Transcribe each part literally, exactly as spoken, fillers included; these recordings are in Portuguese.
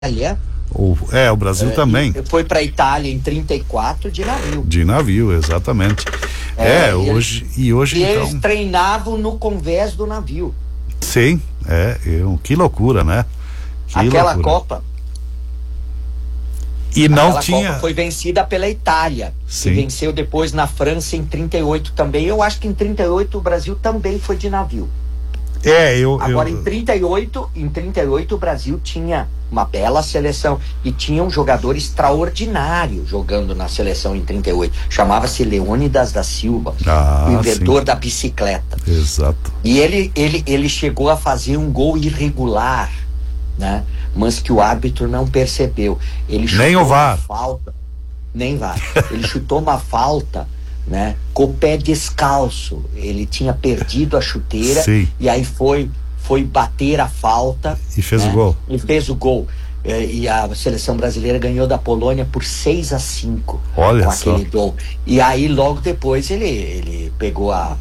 Itália. O, é, o Brasil é, também. Foi para a Itália em trinta e quatro de navio. De navio, exatamente. É, é hoje eles, e hoje e então. eles treinavam no convés do navio. Sim, é, eu, que loucura, né? Que Aquela loucura. Copa. E não Aquela tinha. Copa foi vencida pela Itália. Sim. E venceu depois na França em trinta e oito também. Eu acho que em trinta e oito o Brasil também foi de navio. É, eu. Agora eu... em trinta e oito, em trinta e oito o Brasil tinha uma bela seleção e tinha um jogador extraordinário jogando na seleção em trinta e oito. Chamava-se Leônidas da Silva, ah, o inventor sim. da bicicleta. Exato. E ele, ele, ele chegou a fazer um gol irregular, né? Mas que o árbitro não percebeu. Ele chutou nem o V A R. uma falta, nem V A R. Ele chutou uma falta, né? Com o pé descalço. Ele tinha perdido a chuteira. Sim. E aí foi foi bater a falta e fez, né? o gol e fez o gol e a seleção brasileira ganhou da Polônia por seis a cinco. Olha com só. aquele gol. E aí logo depois ele, ele pegou a,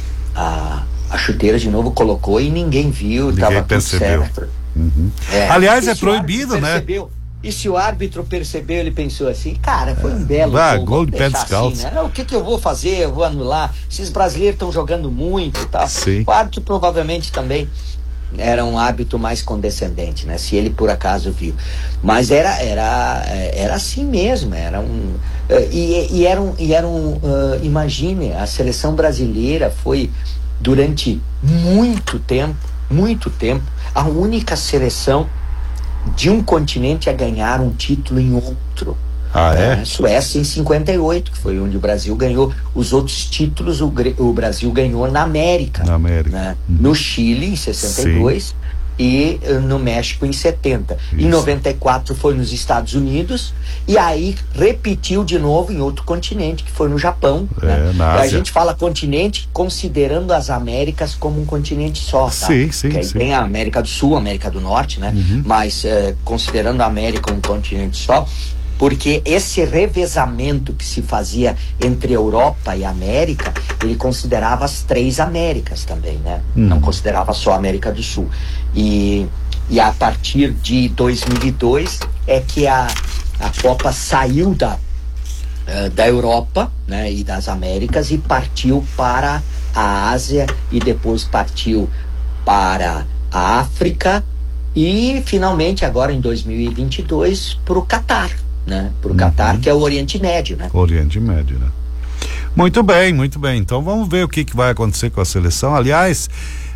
a a chuteira de novo, colocou e ninguém viu, ninguém tava percebeu. tudo certo. Uhum. É. Aliás, é proibido, né? Percebeu, e se o árbitro percebeu, ele pensou assim, cara, foi um belo ah, gol, gol de pé descalço. Assim, né? O que que eu vou fazer? Eu vou anular. Esses brasileiros estão jogando muito e tal. Sim. O árbitro provavelmente também era um hábito mais condescendente, né? Se ele por acaso viu. Mas era, era, era assim mesmo, era um... E, e era um... E era um uh, imagine, a seleção brasileira foi, durante muito tempo, muito tempo, a única seleção de um continente a ganhar um título em outro. Ah, é? é? Suécia em cinquenta e oito, que foi onde o Brasil ganhou. Os outros títulos o, o Brasil ganhou na América. Na América. Né? Uhum. No Chile em sessenta e dois. Sim. E uh, no México em setenta. Isso. Em noventa e quatro foi nos Estados Unidos. E aí repetiu de novo em outro continente, que foi no Japão. É, né? na Ásia. A gente fala continente considerando as Américas como um continente só. Tá? Sim, sim, que aí sim. tem a América do Sul, a América do Norte, né? Uhum. Mas uh, considerando a América um continente só, porque esse revezamento que se fazia entre Europa e América, ele considerava as três Américas também, né? Hum. Não considerava só a América do Sul. E, e a partir de dois mil e dois é que a, a Copa saiu da, uh, da Europa, né, e das Américas e partiu para a Ásia e depois partiu para a África e finalmente agora em dois mil e vinte e dois para o Catar. Né, para o Catar, uhum. que é o Oriente Médio, né? Oriente Médio, né? Muito bem, muito bem. Então vamos ver o que, que vai acontecer com a seleção. Aliás,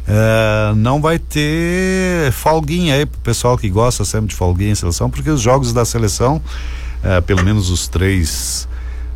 é, não vai ter folguinha aí pro pessoal que gosta sempre de folguinha em seleção, porque os jogos da seleção, é, pelo menos os três,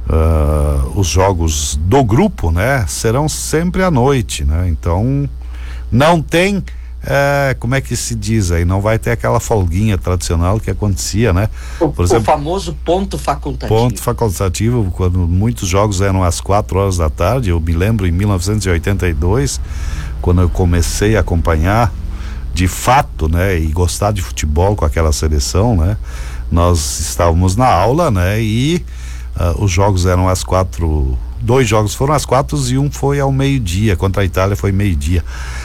uh, os jogos do grupo, né? Serão sempre à noite, né? Então não tem... É, como é que se diz aí? Não vai ter aquela folguinha tradicional que acontecia, né? O, Por exemplo, o famoso ponto facultativo. Ponto facultativo, quando muitos jogos eram às quatro horas da tarde. Eu me lembro em mil novecentos e oitenta e dois, quando eu comecei a acompanhar de fato, né? E gostar de futebol com aquela seleção, né? Nós estávamos na aula, né? E uh, os jogos eram às quatro, dois jogos foram às quatro e um foi ao meio-dia, contra a Itália foi meio-dia.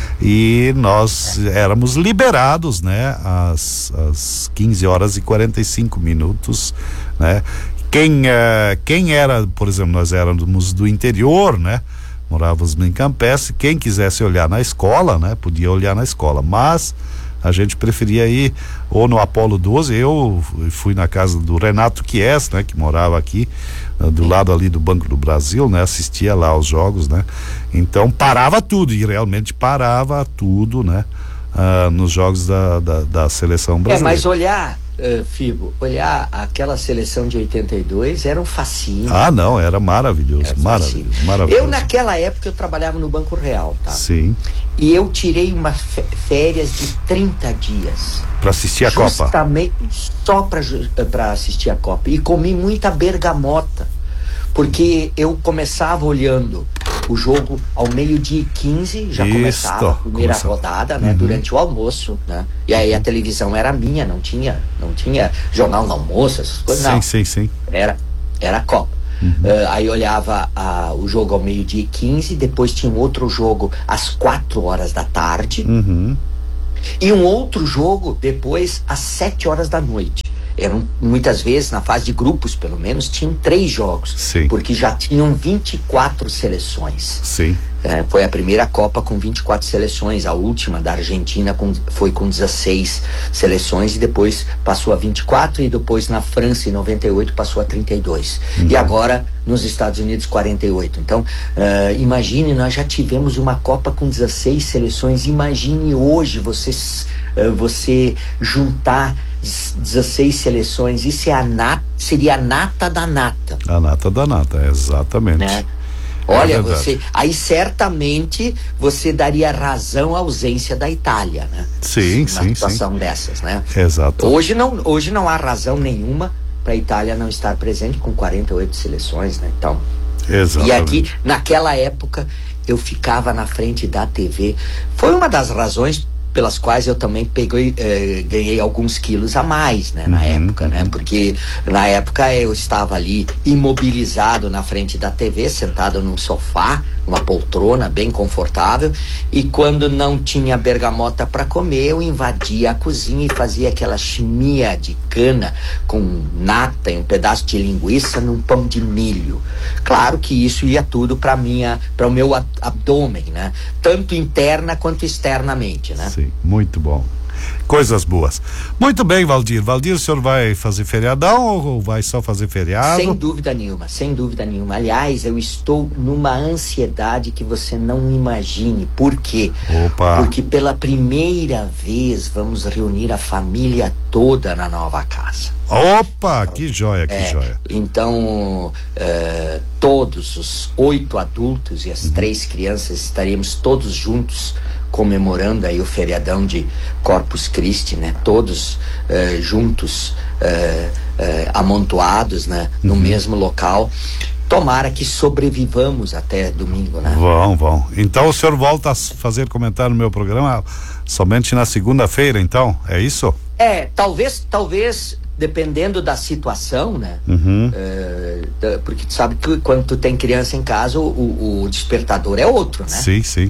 E nós éramos liberados, né, às, às quinze horas e quarenta e cinco minutos, né? Quem, uh, quem era, por exemplo, nós éramos do interior, né? Morávamos em Campestre, quem quisesse olhar na escola, né? Podia olhar na escola, mas a gente preferia ir ou no Apolo doze. Eu fui na casa do Renato Chies, né? Que morava aqui do lado ali do Banco do Brasil, né? Assistia lá aos jogos, né? Então parava tudo, e realmente parava tudo, né? Ah, nos jogos da, da, da seleção brasileira. É, mas olhar, uh, Fibo, olhar aquela seleção de oitenta e dois era um fascínio. Ah, não, era maravilhoso, era maravilhoso, maravilhoso. Eu naquela época eu trabalhava no Banco Real, tá? Sim. E eu tirei uma férias de trinta dias. Para assistir a justamente Copa? Justamente só para assistir a Copa. E comi muita bergamota, porque eu começava olhando o jogo ao meio-dia e quinze, já Isto, começava a primeira começava. rodada, né? Uhum. Durante o almoço, né? E aí a televisão era minha, não tinha, não tinha jornal no almoço, essas coisas, sim, não. Sim, sim, sim. Era, era a Copa. Uhum. Uh, aí olhava uh, o jogo ao meio-dia e quinze, depois tinha um outro jogo às quatro horas da tarde. Uhum. E um outro jogo depois às sete horas da noite. Eram, muitas vezes, na fase de grupos, pelo menos, tinham três jogos. Sim. Porque já tinham vinte e quatro seleções. Sim. É, foi a primeira Copa com vinte e quatro seleções. A última, da Argentina, com, foi com dezesseis seleções. E depois passou a vinte e quatro. E depois, na França, em noventa e oito, passou a trinta e dois. Uhum. E agora, nos Estados Unidos, quarenta e oito. Então, uh, imagine, nós já tivemos uma Copa com dezesseis seleções. Imagine hoje você, uh, você juntar dezesseis seleções. Isso é a nata, seria a nata da nata. A nata da nata, exatamente. Né? Olha, é você, aí certamente você daria razão à ausência da Itália, né? Sim, Uma sim, situação sim. dessas, né? Exato. Hoje não, hoje não há razão nenhuma para a Itália não estar presente com quarenta e oito seleções, né? Então, exatamente. E aqui, naquela época, eu ficava na frente da T V. Foi uma das razões pelas quais eu também peguei, eh, ganhei alguns quilos a mais, né, na uhum, época, né, porque na época eu estava ali imobilizado na frente da T V, sentado num sofá, uma poltrona bem confortável, e quando não tinha bergamota para comer, eu invadia a cozinha e fazia aquela chimia de cana com nata e um pedaço de linguiça num pão de milho. Claro que isso ia tudo para minha, para o meu abdômen, né, tanto interna quanto externamente, né. Sim, muito bom. Coisas boas. Muito bem, Valdir. Valdir, o senhor vai fazer feriadão ou vai só fazer feriado? Sem dúvida nenhuma, sem dúvida nenhuma. Aliás, eu estou numa ansiedade que você não imagine. Por quê? Opa. Porque pela primeira vez vamos reunir a família toda na nova casa. Opa, que joia, que é, joia. Então, é, todos os oito adultos e as uhum. três crianças estaremos todos juntos comemorando aí o feriadão de Corpus Christi, né? Todos uh, juntos, uh, uh, amontoados, né? No uhum. mesmo local. Tomara que sobrevivamos até domingo, né? Vão, vão. Então o senhor volta a fazer comentário no meu programa somente na segunda-feira, então? É isso? É, talvez, talvez, dependendo da situação, né? Uhum. Uh, porque tu sabe que quando tu tem criança em casa, o, o despertador é outro, né? Sim, sim.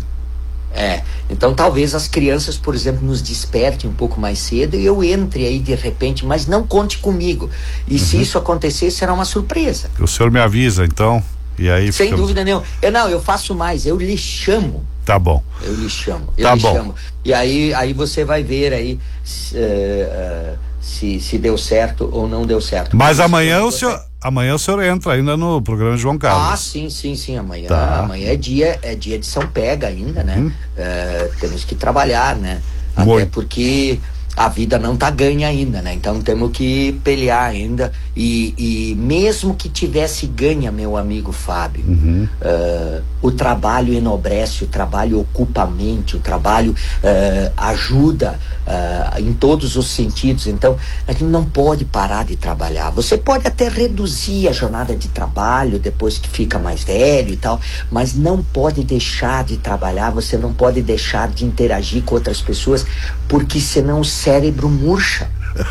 É, então talvez as crianças, por exemplo, nos despertem um pouco mais cedo e eu entre aí de repente, mas não conte comigo. E uhum. se isso acontecer, será uma surpresa. O senhor me avisa, então, e aí... Sem ficamos... dúvida nenhuma. Eu, não, eu faço mais, eu lhe chamo. Tá bom. Eu lhe chamo, eu tá lhe bom. chamo. E aí, aí você vai ver aí uh, uh, se, se deu certo ou não deu certo. Mas amanhã o senhor... Amanhã o senhor entra ainda no programa João Carlos. Ah, sim, sim, sim. Amanhã, tá. amanhã é dia, é dia de São Pega ainda, né? Hum. É, temos que trabalhar, né? Até Muito. porque a vida não tá ganha ainda, né? Então temos que pelear ainda. E, e mesmo que tivesse ganha, meu amigo Fábio, uhum. uh, o trabalho enobrece, o trabalho ocupa a mente, o trabalho uh, ajuda uh, em todos os sentidos. Então, a gente não pode parar de trabalhar. Você pode até reduzir a jornada de trabalho depois que fica mais velho e tal, mas não pode deixar de trabalhar, você não pode deixar de interagir com outras pessoas, porque senão o cérebro murcha.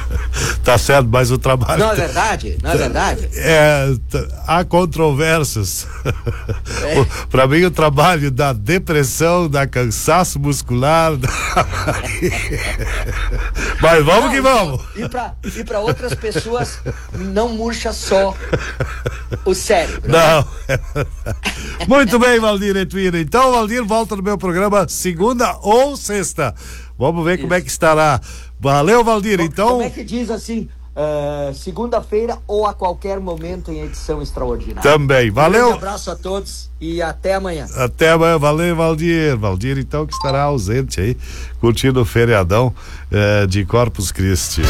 Tá certo, mas o trabalho... Não é verdade? Não é verdade? É, há controvérsias. É. Para mim o trabalho dá depressão, dá cansaço muscular, dá... mas vamos não, que vamos. E para e para outras pessoas não murcha só o cérebro. Não. Né? Muito bem, Valdir Etuíno. Então, Valdir volta no meu programa segunda ou sexta. Vamos ver Isso. como é que estará. Valeu, Valdir, como, então... Como é que diz assim, uh, segunda-feira ou a qualquer momento em edição extraordinária. Também, valeu. Um abraço a todos e até amanhã. Até amanhã, valeu, Valdir. Valdir, então, que estará ausente aí, curtindo o feriadão uh, de Corpus Christi.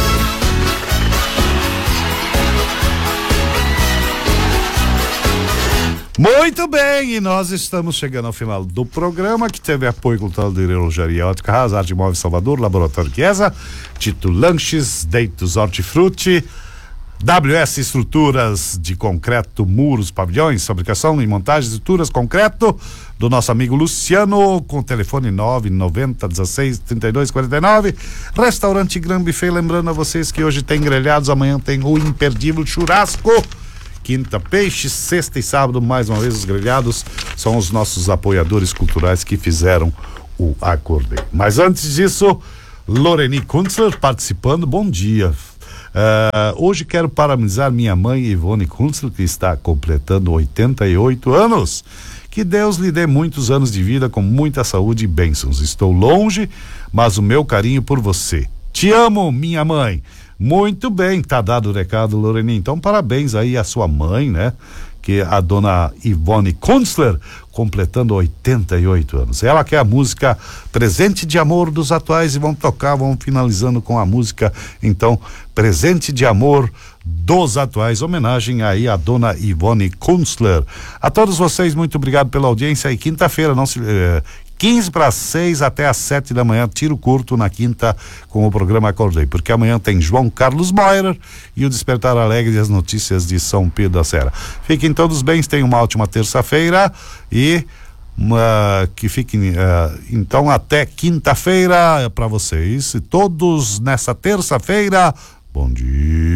Muito bem, e nós estamos chegando ao final do programa, que teve apoio cultural de Relojaria Ótica Haas, Arte Móvel Salvador, Laboratório Chiesa, Tito Lanches, Deitos Hortifruti, W S Estruturas de Concreto, Muros, Pavilhões, Fabricação e Montagem de Estruturas Concreto, do nosso amigo Luciano, com o telefone nove nove zero um seis, três dois quatro nove. Restaurante Gran Buffet, lembrando a vocês que hoje tem grelhados, amanhã tem o imperdível churrasco. Quinta, peixe, sexta e sábado, mais uma vez os grelhados são os nossos apoiadores culturais que fizeram o Acordei. Mas antes disso, Loreni Kunstler participando, bom dia. Uh, hoje quero parabenizar minha mãe Ivone Kunstler, que está completando oitenta e oito anos. Que Deus lhe dê muitos anos de vida com muita saúde e bênçãos. Estou longe, mas o meu carinho por você. Te amo, minha mãe. Muito bem, tá dado o recado, Loreni. Então, parabéns aí à sua mãe, né? Que é a dona Ivone Kunstler, completando oitenta e oito anos. Ela quer a música Presente de Amor dos Atuais e vamos tocar, vamos finalizando com a música, então, Presente de Amor dos Atuais, homenagem aí à dona Ivone Kunstler. A todos vocês, muito obrigado pela audiência e quinta-feira, não se... Eh, quinze para seis até às sete da manhã, tiro curto na quinta com o programa Acordei, porque amanhã tem João Carlos Moyer e o Despertar Alegre e as notícias de São Pedro da Serra. Fiquem todos bem, tenham uma ótima terça-feira e uma, que fiquem, uh, então até quinta-feira para vocês, todos nessa terça-feira, bom dia.